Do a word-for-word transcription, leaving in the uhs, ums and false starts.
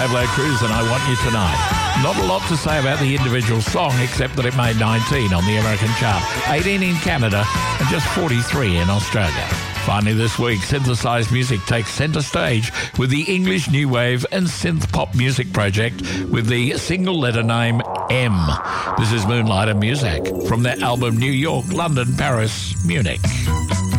Pablo Cruz and I Want You Tonight. Not a lot to say about the individual song except that it made nineteen on the American chart, eighteen in Canada and just forty-three in Australia. Finally this week, synthesized music takes centre stage with the English new wave and synth pop music project with the single letter name M. This is Moonlight and Muzak from their album New York, London, Paris, Munich.